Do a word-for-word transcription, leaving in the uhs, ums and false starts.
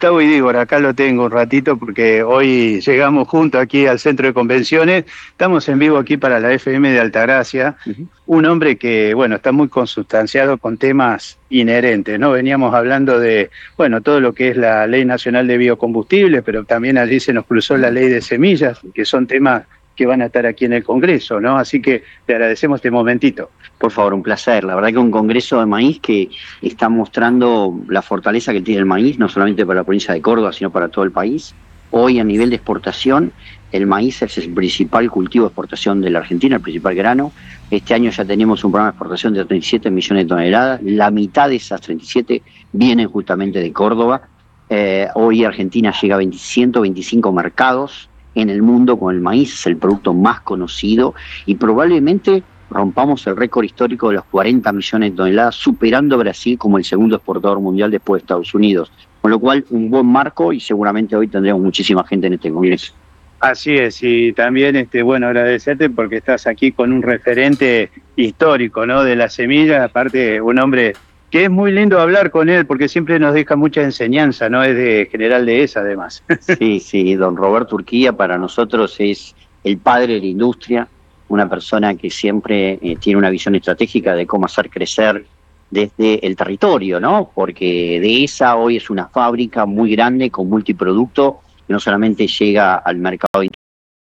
Gustavo Idígora, acá lo tengo un ratito porque hoy llegamos juntos aquí al centro de convenciones. Estamos en vivo aquí para la F M de Altagracia. Uh-huh. Un hombre que, bueno, está muy consustanciado con temas inherentes, ¿no? Veníamos hablando de, bueno, todo lo que es la Ley Nacional de Biocombustibles, pero también allí se nos cruzó la Ley de Semillas, que son temas que van a estar aquí en el Congreso, ¿no? Así que te agradecemos este momentito. Por favor, un placer. La verdad que un Congreso de maíz que está mostrando la fortaleza que tiene el maíz, no solamente para la provincia de Córdoba, sino para todo el país. Hoy, a nivel de exportación, el maíz es el principal cultivo de exportación de la Argentina, el principal grano. Este año ya tenemos un programa de exportación de treinta y siete millones de toneladas. La mitad de esas treinta y siete vienen justamente de Córdoba. Eh, hoy Argentina llega a ciento veinticinco mercados en el mundo con el maíz, es el producto más conocido y probablemente rompamos el récord histórico de los cuarenta millones de toneladas, superando a Brasil como el segundo exportador mundial después de Estados Unidos. Con lo cual, un buen marco y seguramente hoy tendremos muchísima gente en este congreso. Así es, y también, este, bueno, agradecerte porque estás aquí con un referente histórico, ¿no?, de la semilla, aparte un hombre que es muy lindo hablar con él porque siempre nos deja mucha enseñanza, ¿no? Es de general de esa, además. Sí, sí, don Roberto Urquía para nosotros es el padre de la industria, una persona que siempre eh, tiene una visión estratégica de cómo hacer crecer desde el territorio, ¿no? Porque de esa hoy es una fábrica muy grande con multiproducto que no solamente llega al mercado interno,